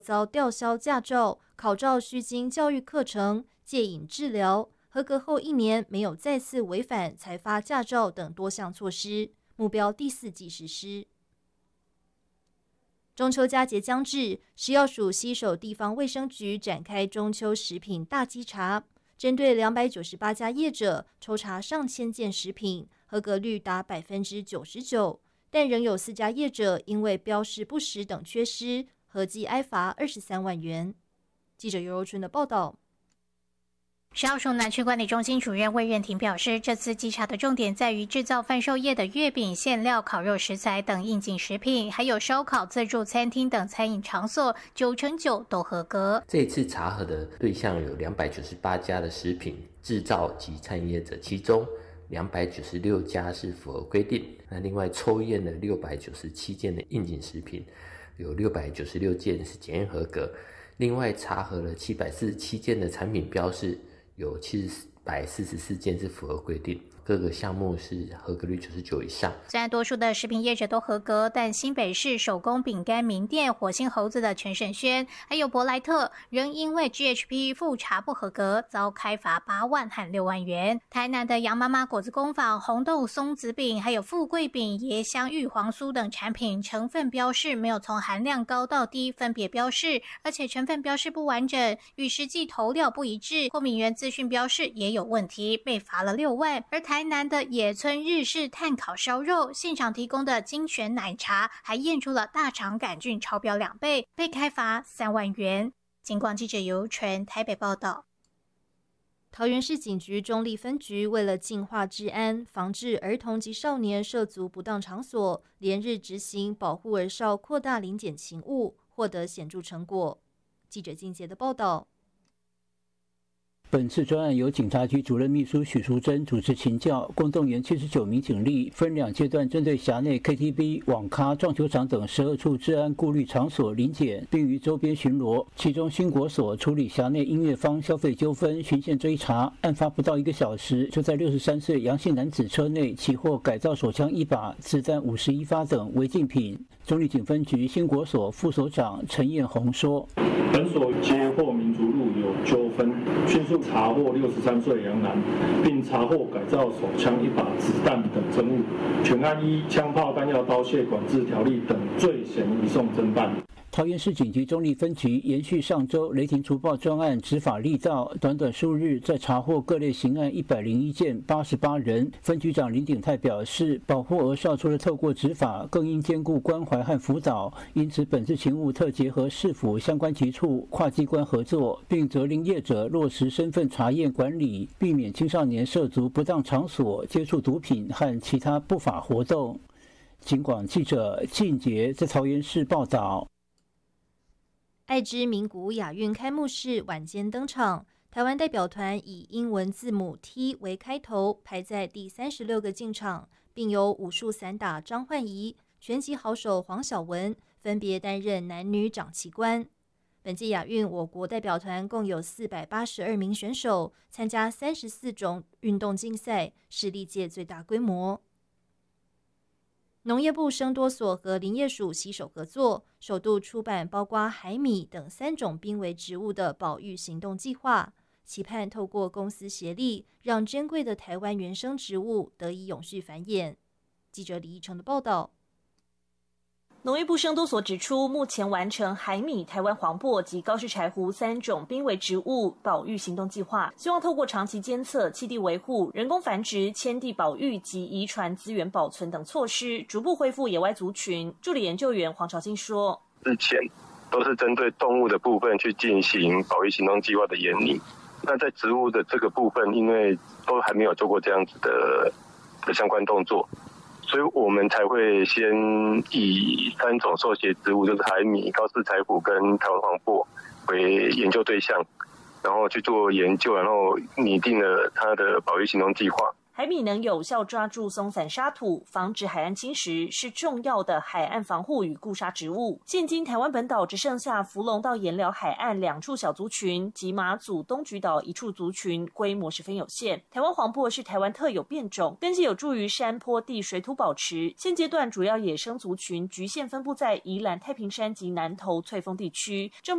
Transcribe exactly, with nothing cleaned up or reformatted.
遭吊销驾照，考照需经教育课程、戒瘾治疗，合格后一年没有再次违反才发驾照等多项措施，目标第四季实施。中秋佳节将至，食药署携手地方卫生局展开中秋食品大稽查，针对两百九十八家业者抽查上千件食品，合格率达百分之九十九，但仍有四家业者因为标示不实等缺失，合计挨罚二十三万元。记者尤柔春的报道。 食药署南区管理中心主任魏苑婷表示，这次稽查的重点在于制造贩售业的月饼、馅料、烤肉食材等应景食品，还有烧烤、自助餐厅等餐饮场所，九成九都合格。 这一次查核的对象有两百九十八家的食品制造及餐饮业者，其中两百九十六家是符合规定，那另外抽验了六百九十七件的应景食品，有六百九十六件是检验合格，另外查核了七百四十七件的产品标示，有七百四十四件是符合规定，各个项目是合格率九十九以上。 虽然多数的食品业者都合格，但新北市手工饼干名店火星猴子的陈胜轩还有伯莱特仍因为 G H P 复查不合格，遭开罚八万和六万元。台南的杨妈妈果子工坊红豆松子饼还有富贵饼、椰香玉黄酥等产品成分标示没有从含量高到低分别标示，而且成分标示不完整，与实际投料不一致，过敏原资讯标示也有问题，被罚了六万。而台南的野村日式炭烤烧肉现场提供的精选奶茶还验出了大肠杆菌超标两倍，被开罚三万元。警广记者尤纯台北报道。 桃园市警局中坜分局为了净化治安，防治儿童及少年涉足不当场所，连日执行保护儿少扩大临检勤务，获得显著成果。记者金杰的报道。 本次专案由警察局主任秘书许淑珍主持勤教，共动员七十九名警力，分两阶段针对辖内 K T V、网咖、撞球场等十二处治安顾虑场所临检，并于周边巡逻。其中新国所处理辖内音乐坊消费纠纷，循线追查，案发不到一个小时，就在六十三岁杨姓男子车内起获改造手枪一把、子弹五十一发等违禁品。中坜警分局新国所副所长陈彦宏说：“ 本所接获民族路有纠纷，迅速查获六十三岁杨男，并查获改造手枪一把、子弹等证物，全案依枪炮弹药刀械管制条例等罪嫌移送侦办。” 桃园市警局中坜分局延续上周雷霆除暴专案执法力道，短短数日在查获各类刑案一百零一件，八十八人。分局长林鼎泰表示，保护儿少除了透过执法，更应兼顾关怀和辅导，因此本次勤务特结合市府相关局处跨机关合作，并责令业者落实身份查验管理，避免青少年涉足不当场所接触毒品和其他不法活动。警广记者靳杰在桃园市报道。 爱知名古屋亚运开幕式晚间登场，台湾代表团以英文字母 T 为开头，排在第三十六个进场，并由武术散打张焕仪、拳击好手黄晓雯分别担任男女长旗官。本届亚运，我国代表团共有四百八十二名选手参加三十四种运动竞赛，是历届最大规模。农业部生多所和林业署携手合作，首度出版包括海米等三种濒危植物的保育行动计划，期盼透过公私协力，让珍贵的台湾原生植物得以永续繁衍。记者李义成的报道。 农业部生多所指出，目前完成海米、台湾黄柏及高氏柴胡三种濒危植物保育行动计划，希望透过长期监测、栖地维护、人工繁殖、迁地保育及遗传资源保存等措施，逐步恢复野外族群。助理研究员黄朝金说：“ 之前都是针对动物的部分去进行保育行动计划的研拟，那在植物的这个部分，因为都还没有做过这样子的的相关动作。”所以我们才会先以三种受胁植物，就是海米、高氏柴胡跟台湾黄柏为研究对象，然后去做研究，然后拟定了它的保育行动计划。 海米能有效抓住松散沙土，防止海岸侵蚀，是重要的海岸防护与固沙植物。现今台湾本岛只剩下福隆到盐寮海岸两处小族群，及马祖东莒岛一处族群，规模十分有限。台湾黄柏是台湾特有变种，根系有助于山坡地水土保持。现阶段主要野生族群局限分布在宜兰太平山及南投翠峰地区。政